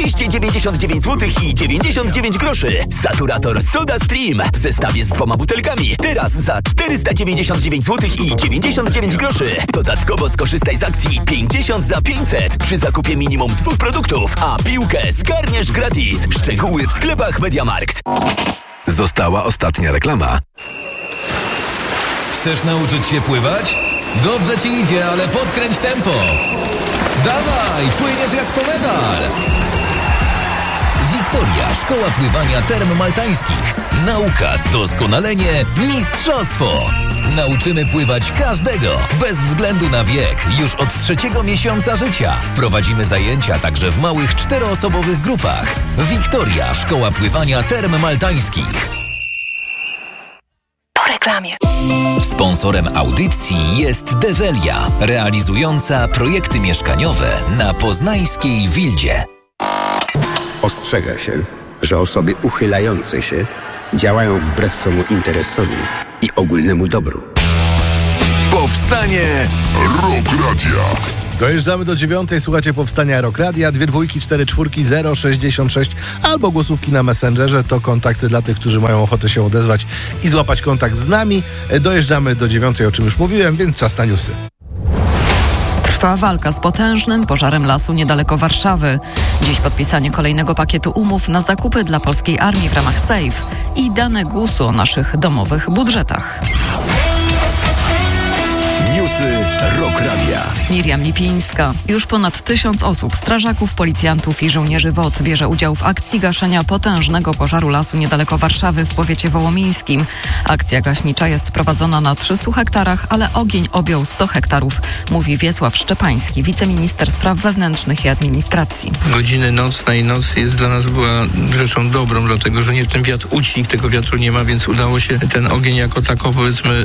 299 zł i 99 groszy. Saturator Soda Stream w zestawie z 2 butelkami. Teraz za 499 zł i 99 groszy. Dodatkowo skorzystaj z akcji 50 za 500 przy zakupie minimum 2 produktów, a piłkę zgarniesz gratis. Szczegóły w sklepach MediaMarkt. Została ostatnia reklama. Chcesz nauczyć się pływać? Dobrze ci idzie, ale podkręć tempo. Dawaj, płyniesz jak po medal. Wiktoria, szkoła pływania term maltańskich. Nauka, doskonalenie, mistrzostwo. Nauczymy pływać każdego, bez względu na wiek, już od 3. miesiąca życia. Prowadzimy zajęcia także w małych 4-osobowych grupach. Wiktoria, szkoła pływania term maltańskich. Po reklamie. Sponsorem audycji jest Develia, realizująca projekty mieszkaniowe na poznańskiej Wildzie. Ostrzega się, że osoby uchylające się działają wbrew swemu interesowi i ogólnemu dobru. Powstanie Rock Radia. Dojeżdżamy do 9. Słuchacie Powstania Rock Radia. 2 dwójki, 4 czwórki, 066 albo głosówki na Messengerze. To kontakty dla tych, którzy mają ochotę się odezwać i złapać kontakt z nami. Dojeżdżamy do 9, o czym już mówiłem, więc czas na newsy. Trwa walka z potężnym pożarem lasu niedaleko Warszawy. Dziś podpisanie kolejnego pakietu umów na zakupy dla polskiej armii w ramach SAFE i dane GUS-u o naszych domowych budżetach. Newsy Rock Radia. Miriam Lipińska. Już ponad 1000 osób, strażaków, policjantów i żołnierzy WOT bierze udział w akcji gaszenia potężnego pożaru lasu niedaleko Warszawy w powiecie wołomińskim. Akcja gaśnicza jest prowadzona na 300 hektarach, ale ogień objął 100 hektarów, mówi Wiesław Szczepański, wiceminister spraw wewnętrznych i administracji. Godziny nocnej noc była rzeczą dobrą, dlatego że nie ten wiatr ucichł, tego wiatru nie ma, więc udało się ten ogień jako tako, powiedzmy,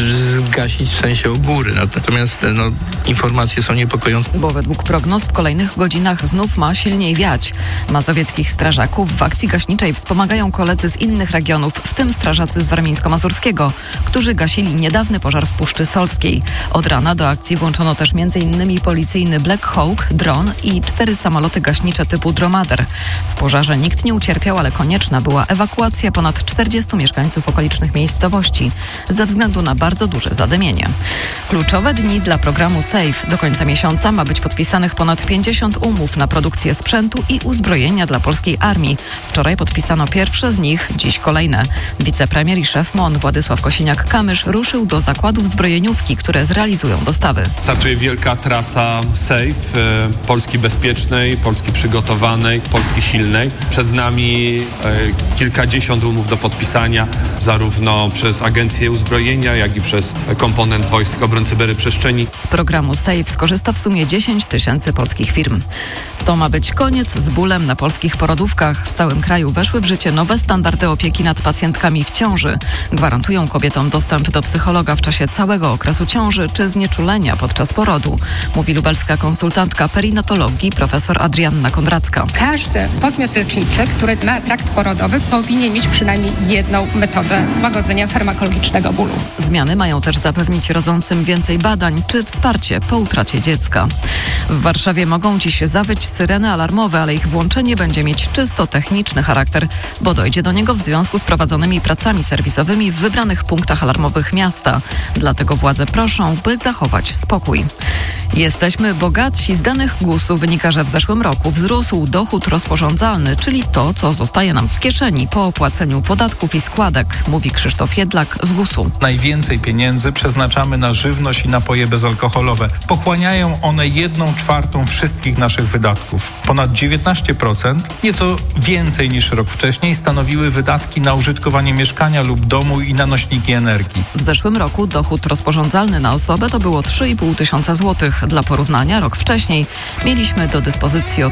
zgasić w sensie góry. Natomiast informacje są niepokojące. Bo według prognoz w kolejnych godzinach znów ma silniej wiać. Mazowieckich strażaków w akcji gaśniczej wspomagają koledzy z innych regionów, w tym strażacy z warmińsko-mazurskiego, którzy gasili niedawny pożar w Puszczy Solskiej. Od rana do akcji włączono też m.in. policyjny Black Hawk, dron i 4 samoloty gaśnicze typu Dromader. W pożarze nikt nie ucierpiał, ale konieczna była ewakuacja ponad 40 mieszkańców okolicznych miejscowości ze względu na bardzo duże zadymienie. Kluczowe dni dla programu SAFE. Do końca miesiąca ma być podpisanych ponad 50 umów na produkcję sprzętu i uzbrojenia dla polskiej armii. Wczoraj podpisano pierwsze z nich, dziś kolejne. Wicepremier i szef MON Władysław Kosiniak-Kamysz ruszył do zakładów zbrojeniówki, które zrealizują dostawy. Startuje wielka trasa SAFE, Polski bezpiecznej, Polski przygotowanej, Polski silnej. Przed nami kilkadziesiąt umów do podpisania, zarówno przez Agencję Uzbrojenia, jak i przez komponent Wojsk Obrony Cyberprzestrzeni. Z programu SAFE skorzysta w sumie 10 000 polskich firm. To ma być koniec z bólem na polskich porodówkach. W całym kraju weszły w życie nowe standardy opieki nad pacjentkami w ciąży. Gwarantują kobietom dostęp do psychologa w czasie całego okresu ciąży czy znieczulenia podczas porodu, mówi lubelska konsultantka perinatologii profesor Adrianna Kondracka. Każdy podmiot leczniczy, który ma trakt porodowy, powinien mieć przynajmniej jedną metodę łagodzenia farmakologicznego bólu. Zmiany mają też zapewnić rodzącym więcej badań czy wsparcie po utracie dziecka. W Warszawie mogą dziś zawyć syreny alarmowe, ale ich włączenie będzie mieć czysto techniczny charakter, bo dojdzie do niego w związku z prowadzonymi pracami serwisowymi w wybranych punktach alarmowych miasta. Dlatego władze proszą, by zachować spokój. Jesteśmy bogatsi. Z danych GUS-u wynika, że w zeszłym roku wzrósł dochód rozporządzalny, czyli to, co zostaje nam w kieszeni po opłaceniu podatków i składek, mówi Krzysztof Jedlak z GUS-u. Najwięcej pieniędzy przeznaczamy na żywność i napoje bezalkoholowe. Pochłaniają one 1/4 wszystkich naszych wydatków. Ponad 19%, nieco więcej niż rok wcześniej, stanowiły wydatki na użytkowanie mieszkania lub domu i na nośniki energii. W zeszłym roku dochód rozporządzalny na osobę to było 3500 zł. Dla porównania rok wcześniej mieliśmy do dyspozycji o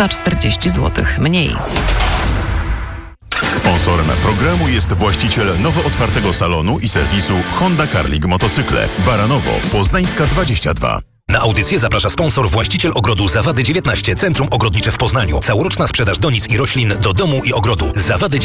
340 zł mniej. Sponsorem programu jest właściciel nowo otwartego salonu i serwisu Honda Carling Motocykle. Baranowo, Poznańska 22. Na audycję zaprasza sponsor, właściciel ogrodu Zawady 19, Centrum Ogrodnicze w Poznaniu. Całoroczna sprzedaż donic i roślin do domu i ogrodu.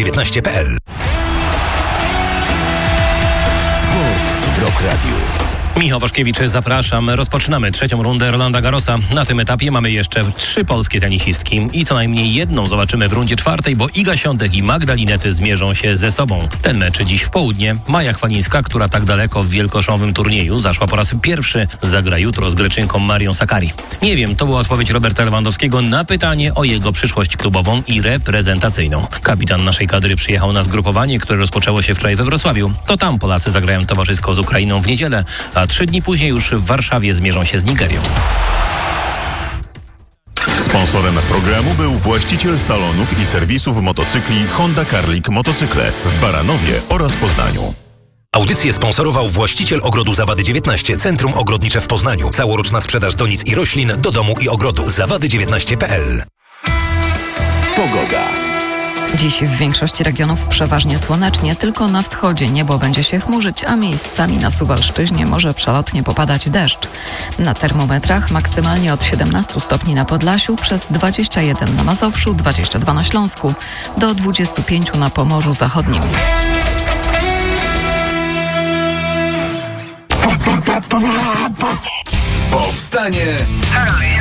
Zawady19.pl. Sport w Rock Radio. Michał Waszkiewicz, zapraszam. Rozpoczynamy trzecią rundę Rolanda Garrosa. Na tym etapie mamy jeszcze 3 polskie tenisistki i co najmniej jedną zobaczymy w rundzie 4, bo Iga Świątek i Magda Linety zmierzą się ze sobą. Ten mecz dziś w południe. Maja Chwalińska, która tak daleko w wielkoszowym turnieju zaszła po raz pierwszy, zagra jutro z Greczynką Marią Sakkari. Nie wiem, to była odpowiedź Roberta Lewandowskiego na pytanie o jego przyszłość klubową i reprezentacyjną. Kapitan naszej kadry przyjechał na zgrupowanie, które rozpoczęło się wczoraj we Wrocławiu. To tam Polacy zagrają towarzysko z Ukrainą w niedzielę, a 3 dni później już w Warszawie zmierzą się z Nigerią. Sponsorem programu był właściciel salonów i serwisów motocykli Honda Carlik Motocykle w Baranowie oraz Poznaniu. Audycję sponsorował właściciel ogrodu Zawady 19, Centrum Ogrodnicze w Poznaniu. Całoroczna sprzedaż donic i roślin do domu i ogrodu. Zawady19.pl. Pogoda. Dziś w większości regionów przeważnie słonecznie, tylko na wschodzie niebo będzie się chmurzyć, a miejscami na Suwalszczyźnie może przelotnie popadać deszcz. Na termometrach maksymalnie od 17 stopni na Podlasiu, przez 21 na Mazowszu, 22 na Śląsku, do 25 na Pomorzu Zachodnim. Powstanie